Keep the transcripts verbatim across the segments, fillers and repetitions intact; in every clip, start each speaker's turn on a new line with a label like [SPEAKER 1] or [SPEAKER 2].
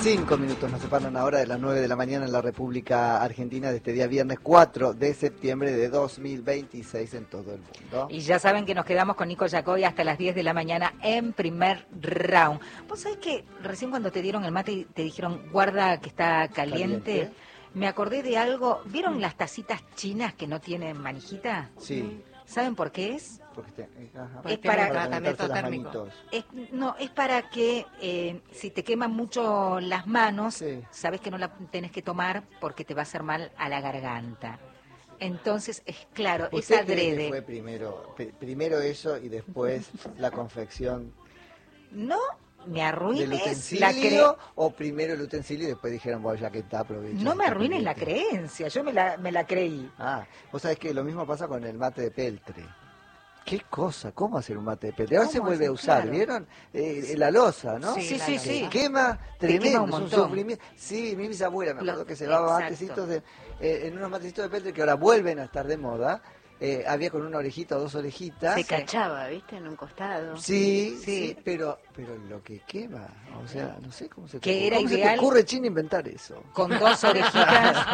[SPEAKER 1] Cinco minutos nos separan ahora de las nueve de la mañana en la República Argentina de este día viernes cuatro de septiembre de dos mil veintiséis en todo el mundo.
[SPEAKER 2] Y ya saben que nos quedamos con Nico Yacoy hasta las diez de la mañana en primer round. ¿Vos sabés que recién cuando te dieron el mate y te dijeron guarda que está caliente? caliente? Me acordé de algo. ¿Vieron las tacitas chinas que no tienen manijita?
[SPEAKER 1] Sí.
[SPEAKER 2] ¿Saben por qué es?
[SPEAKER 1] Porque te, ajá,
[SPEAKER 2] es para,
[SPEAKER 3] para tratamiento térmico.
[SPEAKER 2] Es, no, es para que eh, si te queman mucho las manos,
[SPEAKER 1] sí.
[SPEAKER 2] sabes que no la tenés que tomar porque te va a hacer mal a la garganta. Entonces, es claro, es adrede.
[SPEAKER 1] Que fue primero, primero eso y después la confección?
[SPEAKER 2] No me arruines
[SPEAKER 1] la
[SPEAKER 2] creencia.
[SPEAKER 1] O primero el utensilio y después dijeron, bueno, ya que está, aprovecha.
[SPEAKER 2] No me arruines la creencia, yo me la, me la creí.
[SPEAKER 1] Ah, vos sabés que lo mismo pasa con el mate de peltre. ¿Qué cosa? ¿Cómo hacer un mate de peltre? Ahora se vuelve a usar, claro. ¿Vieron? Eh, la loza, ¿no?
[SPEAKER 2] Sí, sí, sí. sí.
[SPEAKER 1] Que quema tremendo, es un sufrimiento. Sí, mi bisabuela, me acuerdo Lo, que se daba matecitos de, eh, en unos matecitos de peltre que ahora vuelven a estar de moda. Eh, había con una orejita o dos orejitas.
[SPEAKER 3] Se cachaba, ¿viste? En un costado.
[SPEAKER 1] Sí, sí, sí, pero pero lo que quema, o sea, no sé cómo se te
[SPEAKER 2] que
[SPEAKER 1] ocurre.
[SPEAKER 2] era
[SPEAKER 1] ¿Cómo
[SPEAKER 2] ideal
[SPEAKER 1] se te ocurre, China, inventar eso?
[SPEAKER 2] Con dos orejitas.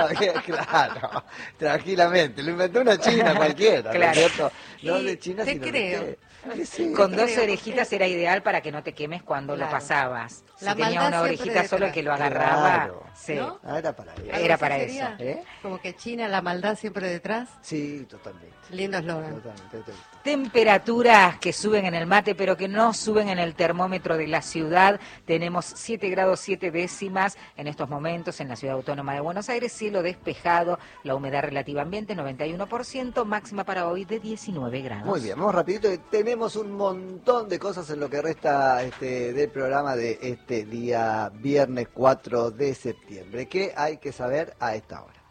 [SPEAKER 1] Claro, tranquilamente, lo inventó una china cualquiera,
[SPEAKER 2] claro.
[SPEAKER 1] ¿no es cierto? No de China,
[SPEAKER 3] te
[SPEAKER 1] sino
[SPEAKER 3] creo.
[SPEAKER 1] de sí,
[SPEAKER 2] con dos
[SPEAKER 3] creo,
[SPEAKER 2] orejitas porque... era ideal para que no te quemes cuando
[SPEAKER 3] claro.
[SPEAKER 2] lo pasas. Si
[SPEAKER 3] la
[SPEAKER 2] tenía una orejita solo el que lo agarraba,
[SPEAKER 1] claro.
[SPEAKER 2] sí.
[SPEAKER 1] ¿No? Ah, era para eso.
[SPEAKER 2] Era para eso.
[SPEAKER 3] ¿Eh? Como que China, la maldad siempre detrás.
[SPEAKER 1] Sí, totalmente.
[SPEAKER 3] Lindo eslogan.
[SPEAKER 1] Totalmente, totalmente.
[SPEAKER 2] Temperaturas que suben en el mate, pero que no suben en el termómetro de la ciudad. Tenemos siete grados siete décimas en estos momentos en la Ciudad Autónoma de Buenos Aires. Cielo despejado, la humedad relativa ambiente noventa y uno por ciento, máxima para hoy de diecinueve grados.
[SPEAKER 1] Muy bien, vamos rapidito. Tenemos un montón de cosas en lo que resta este, del programa de este día viernes cuatro de septiembre. ¿Qué hay que saber a esta hora?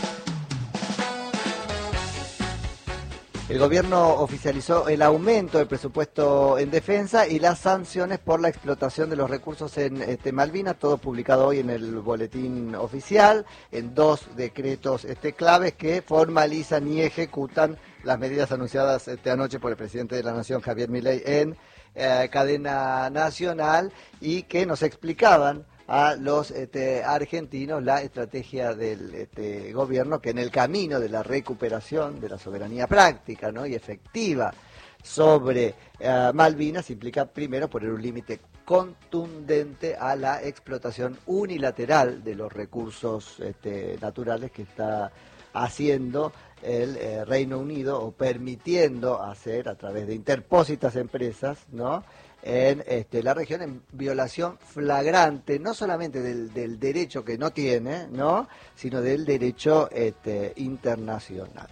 [SPEAKER 1] El gobierno oficializó el aumento del presupuesto en defensa y las sanciones por la explotación de los recursos en este, Malvinas, todo publicado hoy en el boletín oficial, en dos decretos este, claves que formalizan y ejecutan las medidas anunciadas este, anoche por el presidente de la Nación, Javier Milei, en eh, cadena nacional y que nos explicaban a los este, argentinos la estrategia del este, gobierno que en el camino de la recuperación de la soberanía práctica, ¿no? y efectiva sobre uh, Malvinas implica primero poner un límite contundente a la explotación unilateral de los recursos este, naturales que está haciendo el eh, Reino Unido o permitiendo hacer a través de interpósitas empresas, ¿no? en este, la región en violación flagrante, no solamente del, del derecho que no tiene, ¿no? sino del derecho este, internacional.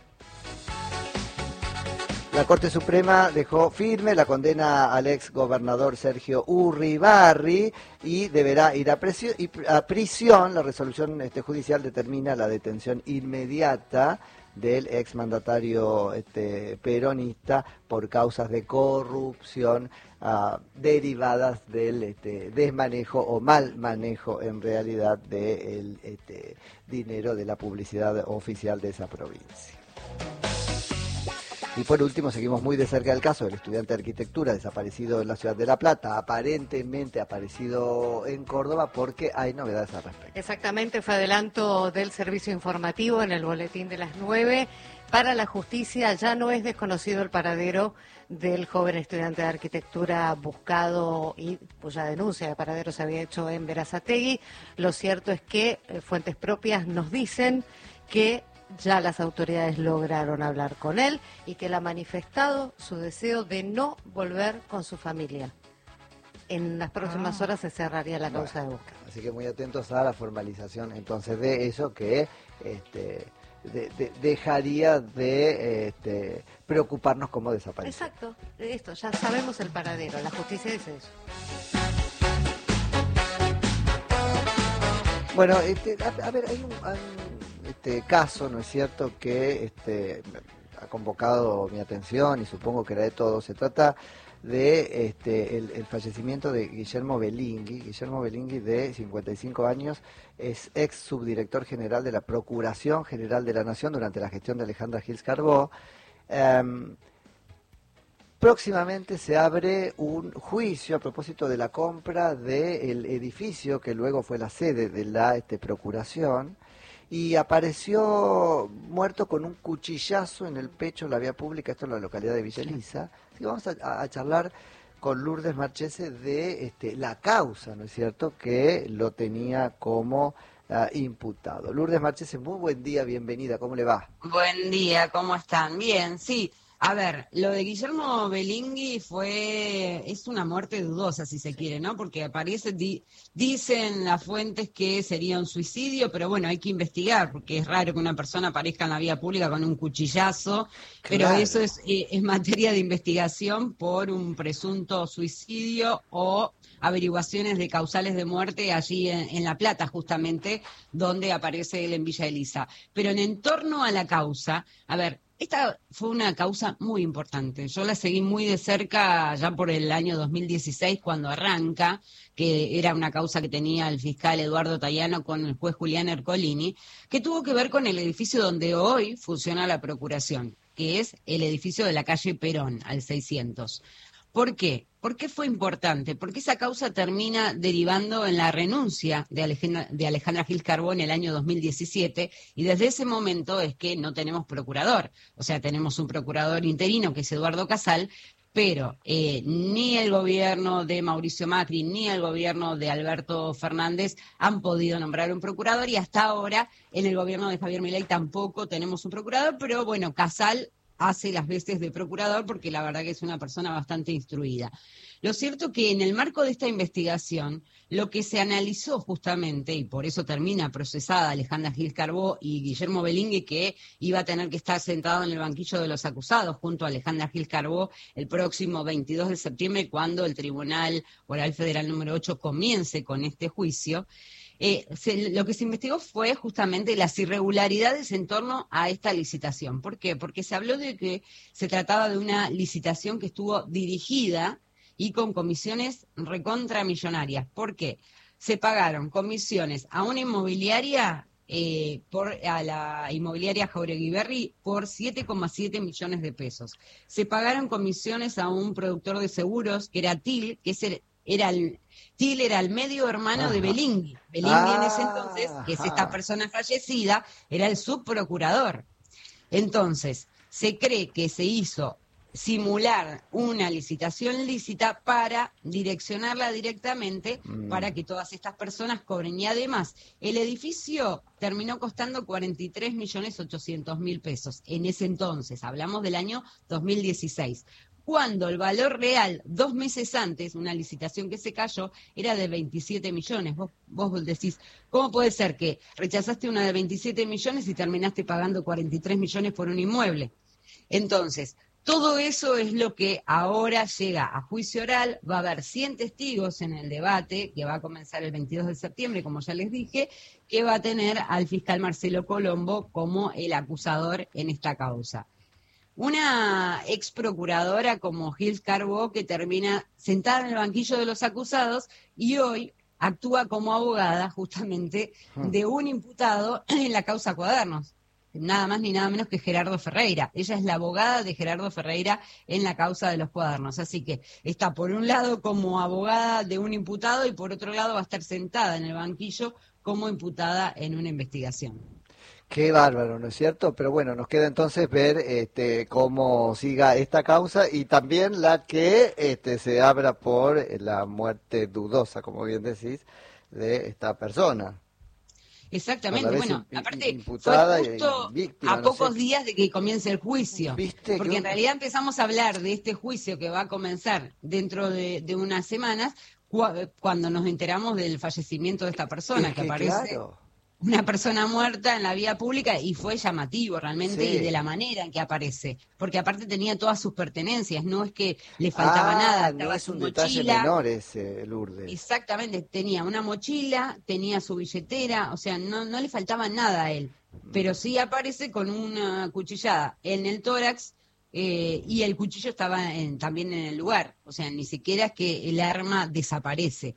[SPEAKER 1] La Corte Suprema dejó firme la condena al ex gobernador Sergio Urribarri y deberá ir a, presión, a prisión. La resolución este, judicial determina la detención inmediata del exmandatario este, peronista por causas de corrupción uh, derivadas del este, desmanejo o mal manejo en realidad del este, dinero de la publicidad oficial de esa provincia. Y por último, seguimos muy de cerca el caso del estudiante de arquitectura desaparecido en la ciudad de La Plata, aparentemente aparecido en Córdoba, porque hay novedades al respecto.
[SPEAKER 3] Exactamente, fue adelanto del servicio informativo en el boletín de las nueve. Para la justicia ya no es desconocido el paradero del joven estudiante de arquitectura buscado y cuya denuncia de paradero se había hecho en Berazategui. Lo cierto es que eh, fuentes propias nos dicen que ya las autoridades lograron hablar con él y que él ha manifestado su deseo de no volver con su familia. En las próximas horas se cerraría la causa bueno, de búsqueda.
[SPEAKER 1] Así que muy atentos a la formalización entonces de eso que este, de, de, dejaría de este, preocuparnos como desaparecido.
[SPEAKER 3] Exacto, esto, ya sabemos el paradero, la justicia dice eso.
[SPEAKER 1] Bueno, este, a, a ver, hay un... Hay un Este caso, ¿no es cierto?, que este, ha convocado mi atención y supongo que la de todos. Se trata de este, el, el fallecimiento de Guillermo Belingui. Guillermo Belingui, de cincuenta y cinco años, es ex subdirector general de la Procuración General de la Nación durante la gestión de Alejandra Gils Carbó. Um, Próximamente se abre un juicio a propósito de la compra del edificio que luego fue la sede de la este, procuración, y apareció muerto con un cuchillazo en el pecho en la vía pública, esto en la localidad de Villa Elisa. Así que vamos a, a charlar con Lourdes Marchese de este, la causa, ¿no es cierto?, que lo tenía como uh, imputado. Lourdes Marchese, muy buen día, bienvenida, ¿cómo le va?
[SPEAKER 4] Buen día, ¿cómo están? Bien, sí. A ver, lo de Guillermo Belingui fue, es una muerte dudosa, si se quiere, ¿no? Porque aparece, di, dicen las fuentes que sería un suicidio, pero bueno, hay que investigar, porque es raro que una persona aparezca en la vía pública con un cuchillazo, claro. Pero eso es, eh, es materia de investigación por un presunto suicidio o averiguaciones de causales de muerte allí en, en La Plata, justamente, donde aparece él en Villa Elisa. Pero en entorno a la causa, a ver, esta fue una causa muy importante. Yo la seguí muy de cerca ya por el año dos mil dieciséis, cuando arranca, que era una causa que tenía el fiscal Eduardo Tayano con el juez Julián Ercolini, que tuvo que ver con el edificio donde hoy funciona la Procuración, que es el edificio de la calle Perón, al seiscientos. ¿Por qué? ¿Por qué fue importante? Porque esa causa termina derivando en la renuncia de Alejandra, de Alejandra Gil Carbó en el año dos mil diecisiete, y desde ese momento es que no tenemos procurador. O sea, tenemos un procurador interino que es Eduardo Casal, pero eh, ni el gobierno de Mauricio Macri ni el gobierno de Alberto Fernández han podido nombrar un procurador, y hasta ahora en el gobierno de Javier Milei tampoco tenemos un procurador, pero bueno, Casal hace las veces de procurador porque la verdad que es una persona bastante instruida. Lo cierto que en el marco de esta investigación, lo que se analizó justamente, y por eso termina procesada Alejandra Gil Carbó y Guillermo Belingui, que iba a tener que estar sentado en el banquillo de los acusados junto a Alejandra Gil Carbó el próximo veintidós de septiembre, cuando el Tribunal Oral Federal número ocho comience con este juicio. Eh, se, lo que se investigó fue justamente las irregularidades en torno a esta licitación. ¿Por qué? Porque se habló de que se trataba de una licitación que estuvo dirigida y con comisiones recontramillonarias. ¿Por qué? Se pagaron comisiones a una inmobiliaria, eh, por, a la inmobiliaria Jauregui Berri, por siete coma siete millones de pesos. Se pagaron comisiones a un productor de seguros, que era T I L, que es el, era el... T I L era el medio hermano Ajá. de Belingui. Belingui ah, en ese entonces, que es esta persona fallecida, era el subprocurador. Entonces, se cree que se hizo simular una licitación lícita para direccionarla directamente mm. para que todas estas personas cobren. Y además, el edificio terminó costando cuarenta y tres millones ochocientos mil pesos. En ese entonces, hablamos del año dos mil dieciséis. Cuando el valor real, dos meses antes, una licitación que se cayó, era de veintisiete millones. Vos, vos decís, ¿cómo puede ser que rechazaste una de veintisiete millones y terminaste pagando cuarenta y tres millones por un inmueble? Entonces, todo eso es lo que ahora llega a juicio oral. Va a haber cien testigos en el debate, que va a comenzar el veintidós de septiembre, como ya les dije, que va a tener al fiscal Marcelo Colombo como el acusador en esta causa. Una ex procuradora como Gil Carbó, que termina sentada en el banquillo de los acusados y hoy actúa como abogada justamente de un imputado en la causa Cuadernos, nada más ni nada menos que Gerardo Ferreira. Ella es la abogada de Gerardo Ferreira en la causa de los Cuadernos, así que está por un lado como abogada de un imputado y por otro lado va a estar sentada en el banquillo como imputada en una investigación.
[SPEAKER 1] Qué bárbaro, ¿no es cierto? Pero bueno, nos queda entonces ver este, cómo siga esta causa y también la que este, se abra por la muerte dudosa, como bien decís, de esta persona.
[SPEAKER 4] Exactamente, bueno, aparte fue justo víctima, a pocos no sé. días de que comience el juicio, ¿Viste? porque en realidad empezamos a hablar de este juicio que va a comenzar dentro de, de unas semanas, cu cuando nos enteramos del fallecimiento de esta persona, es que, que aparece... Claro. Una persona muerta en la vía pública, y fue llamativo realmente, sí. y de la manera en que aparece, porque aparte tenía todas sus pertenencias, no es que le faltaba
[SPEAKER 1] ah,
[SPEAKER 4] nada,
[SPEAKER 1] no
[SPEAKER 4] estaba
[SPEAKER 1] es un
[SPEAKER 4] mochila,
[SPEAKER 1] detalle menor ese, Lourdes.
[SPEAKER 4] Exactamente, tenía una mochila, tenía su billetera, o sea, no, no le faltaba nada a él, pero sí aparece con una cuchillada en el tórax, eh, y el cuchillo estaba en, también en el lugar, o sea, ni siquiera es que el arma desaparece.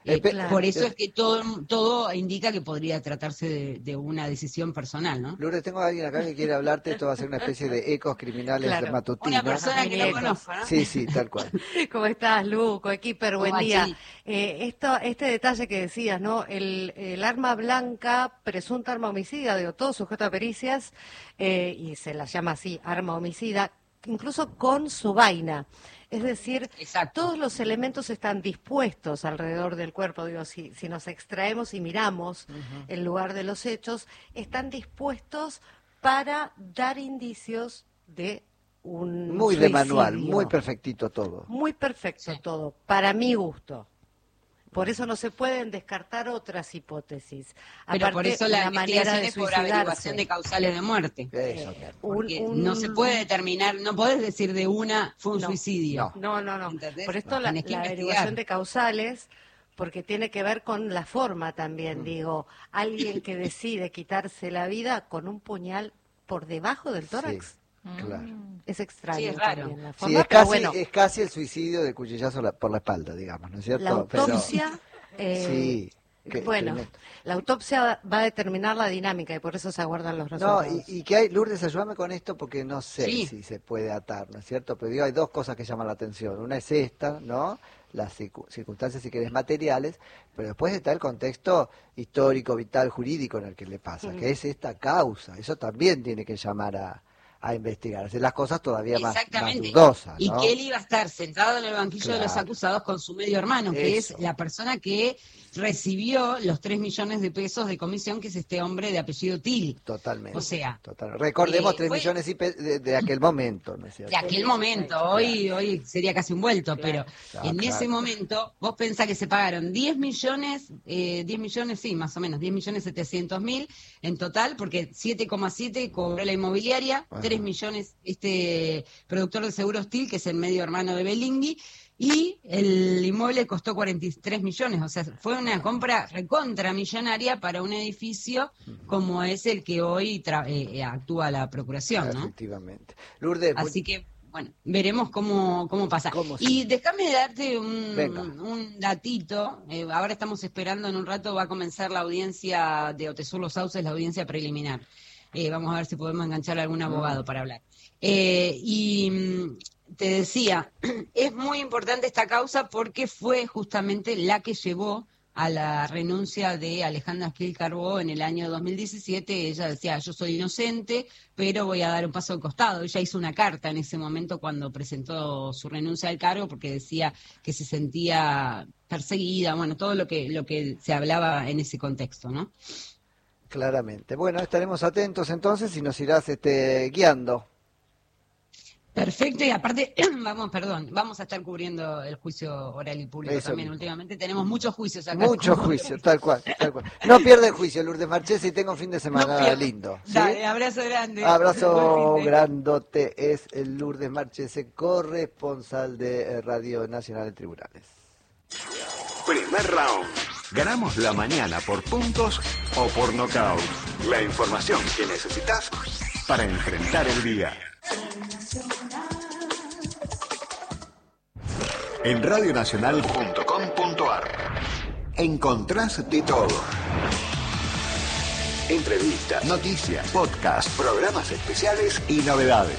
[SPEAKER 4] Eh,
[SPEAKER 1] claro.
[SPEAKER 4] Por eso es que todo, todo indica que podría tratarse de, de una decisión personal, ¿no?
[SPEAKER 1] Lourdes, tengo a alguien acá que quiere hablarte, esto va a ser una especie de ecos criminales
[SPEAKER 3] Claro.
[SPEAKER 1] matutinos.
[SPEAKER 4] Una persona que no conozco, ¿no?
[SPEAKER 1] Sí, sí, tal cual.
[SPEAKER 3] ¿Cómo estás, Lu? Coequiper, buen
[SPEAKER 4] ¿Cómo
[SPEAKER 3] día.
[SPEAKER 4] va,
[SPEAKER 3] Eh, esto, este detalle que decías, ¿no? El, el arma blanca, presunta arma homicida, digo, todo sujeto a pericias, eh, y se la llama así, arma homicida, incluso con su vaina. Es decir,
[SPEAKER 4] Exacto.
[SPEAKER 3] todos los elementos están dispuestos alrededor del cuerpo. Digo, si, si nos extraemos y miramos uh-huh. el lugar de los hechos, están dispuestos para dar indicios de un
[SPEAKER 1] Muy
[SPEAKER 3] suicidio.
[SPEAKER 1] de manual, muy perfectito todo.
[SPEAKER 3] Muy perfecto
[SPEAKER 4] Sí.
[SPEAKER 3] todo, para mi gusto. Por eso no se pueden descartar otras hipótesis.
[SPEAKER 4] Pero
[SPEAKER 3] Aparte,
[SPEAKER 4] por eso la
[SPEAKER 3] una manera
[SPEAKER 4] investigación
[SPEAKER 3] de
[SPEAKER 4] es por
[SPEAKER 3] suicidarse.
[SPEAKER 4] averiguación de causales de muerte.
[SPEAKER 1] Eso.
[SPEAKER 3] Eh,
[SPEAKER 4] Porque
[SPEAKER 3] un- un-
[SPEAKER 4] no se puede determinar, no podés decir de una fue un
[SPEAKER 3] No.
[SPEAKER 4] suicidio.
[SPEAKER 3] No, no, no.
[SPEAKER 4] ¿Entendés?
[SPEAKER 3] Por esto
[SPEAKER 4] No,
[SPEAKER 3] la,
[SPEAKER 4] tenés que
[SPEAKER 3] la
[SPEAKER 4] investigar.
[SPEAKER 3] averiguación de causales, porque tiene que ver con la forma también,
[SPEAKER 1] Mm.
[SPEAKER 3] digo, alguien que decide quitarse la vida con un puñal por debajo del tórax.
[SPEAKER 1] Sí, claro.
[SPEAKER 3] Es extraño
[SPEAKER 4] Sí, es raro.
[SPEAKER 3] también la
[SPEAKER 1] Sí,
[SPEAKER 3] forma,
[SPEAKER 1] es
[SPEAKER 3] pero
[SPEAKER 1] casi,
[SPEAKER 3] bueno,
[SPEAKER 1] es casi el suicidio de cuchillazo la- por la espalda, digamos, ¿no es cierto?
[SPEAKER 3] la autopsia...
[SPEAKER 1] Pero,
[SPEAKER 3] eh,
[SPEAKER 1] sí, qué
[SPEAKER 3] bueno,
[SPEAKER 1] tremendo.
[SPEAKER 3] la autopsia va a determinar la dinámica y por eso se aguardan los
[SPEAKER 1] No,
[SPEAKER 3] resultados.
[SPEAKER 1] y, y que hay, Lourdes, ayúdame con esto porque no sé
[SPEAKER 4] Sí.
[SPEAKER 1] si se puede atar, ¿no es cierto? Pero digo, hay dos cosas que llaman la atención. Una es esta, ¿no? Las circu- circunstancias, si querés, materiales, pero después está el contexto histórico, vital, jurídico en el que le pasa,
[SPEAKER 3] Mm.
[SPEAKER 1] que es esta causa. Eso también tiene que llamar a, a investigar, hacer las cosas todavía más, más
[SPEAKER 4] Exactamente.
[SPEAKER 1] dudosas,
[SPEAKER 4] Y
[SPEAKER 1] ¿no?
[SPEAKER 4] que él iba a estar sentado en el banquillo de los
[SPEAKER 1] Claro.
[SPEAKER 4] acusados con su medio hermano, que
[SPEAKER 1] Eso.
[SPEAKER 4] es la persona que recibió los tres millones de pesos de comisión, que es este hombre de apellido Til.
[SPEAKER 1] Totalmente.
[SPEAKER 4] O sea,
[SPEAKER 1] total. Recordemos
[SPEAKER 4] eh,
[SPEAKER 1] tres
[SPEAKER 4] fue-
[SPEAKER 1] millones y pe- de, de aquel momento, ¿no es cierto?
[SPEAKER 4] De aquel momento, hoy, hoy sería casi un vuelto, pero
[SPEAKER 1] Claro,
[SPEAKER 4] en
[SPEAKER 1] claro.
[SPEAKER 4] ese momento vos pensás que se pagaron diez millones, eh, diez millones, sí, más o menos, diez millones setecientos mil en total, porque siete coma siete cobró la inmobiliaria,
[SPEAKER 1] Ajá.
[SPEAKER 4] tres millones este productor de seguros Til, que es el medio hermano de Belingui, y el inmueble costó cuarenta y tres millones, o sea, fue una compra recontra millonaria para un edificio como es el que hoy tra- eh, actúa la procuración, ¿no?
[SPEAKER 1] Efectivamente. Lourdes,
[SPEAKER 4] Así que, bueno, veremos cómo, cómo pasa.
[SPEAKER 1] ¿Cómo
[SPEAKER 4] y
[SPEAKER 1] sigue?
[SPEAKER 4] déjame darte un,
[SPEAKER 1] Venga.
[SPEAKER 4] un datito. Eh, ahora estamos esperando, en un rato va a comenzar la audiencia de Otesur Los Sauces, la audiencia preliminar. Eh, vamos a ver si podemos enganchar a algún abogado
[SPEAKER 1] Mm.
[SPEAKER 4] para hablar. Eh, y mm, te decía, es muy importante esta causa porque fue justamente la que llevó a la renuncia de Alejandra Esquil Carbó en el año dos mil diecisiete. Ella decía, yo soy inocente, pero voy a dar un paso al costado. Ella hizo una carta en ese momento cuando presentó su renuncia al cargo porque decía que se sentía perseguida, bueno, todo lo que, lo que se hablaba en ese contexto, ¿no?
[SPEAKER 1] claramente. Bueno, estaremos atentos entonces y nos irás este, guiando.
[SPEAKER 4] Perfecto, y aparte, vamos, perdón, vamos a estar cubriendo el juicio oral y público
[SPEAKER 1] Eso
[SPEAKER 4] también.
[SPEAKER 1] mismo.
[SPEAKER 4] Últimamente tenemos muchos juicios acá.
[SPEAKER 1] Mucho juicio, tal cual, tal cual. No pierde el juicio, Lourdes Marchesi, y tenga un fin de semana
[SPEAKER 4] No pierda.
[SPEAKER 1] lindo. ¿sí?
[SPEAKER 4] Dale, abrazo grande.
[SPEAKER 1] Abrazo
[SPEAKER 4] Buen fin de-
[SPEAKER 1] grandote, es el Lourdes Marchesi, corresponsal de eh, Radio Nacional de Tribunales.
[SPEAKER 5] Primer round. Ganamos la mañana por puntos o por nocaut. La información que necesitas para enfrentar el día. En radionacional punto com punto ar encontrás de todo. Entrevistas, noticias, podcast, programas especiales y novedades.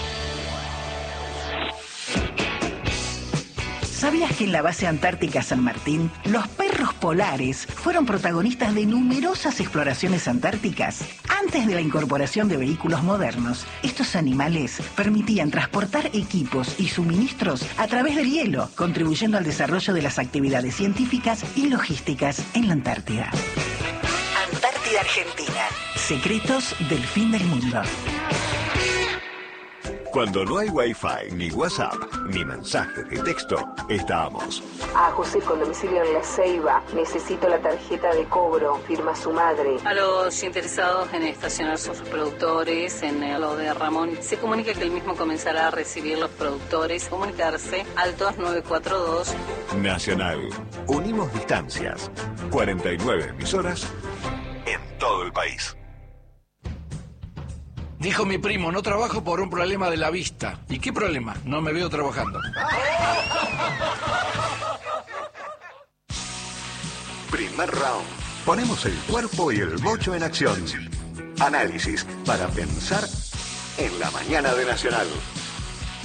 [SPEAKER 6] ¿Sabías que en la base antártica San Martín, los perros polares fueron protagonistas de numerosas exploraciones antárticas? Antes de la incorporación de vehículos modernos, estos animales permitían transportar equipos y suministros a través del hielo, contribuyendo al desarrollo de las actividades científicas y logísticas en la Antártida. Antártida Argentina. Secretos del fin del mundo.
[SPEAKER 5] Cuando no hay Wi-Fi, ni WhatsApp, ni mensajes de texto, estamos.
[SPEAKER 7] A José con domicilio en La Ceiba. Necesito la tarjeta de cobro. Firma su madre.
[SPEAKER 8] A los interesados en estacionar sus productores en lo de Ramón, se comunica que el mismo comenzará a recibir los productores. Comunicarse al dos nueve cuatro dos.
[SPEAKER 5] Nacional. Unimos distancias. cuarenta y nueve emisoras en todo el país.
[SPEAKER 9] Dijo mi primo, no trabajo por un problema de la vista. ¿Y qué problema? No me veo trabajando.
[SPEAKER 5] Primer round. Ponemos el cuerpo y el bocho en acción. Análisis para pensar en la mañana de Nacional.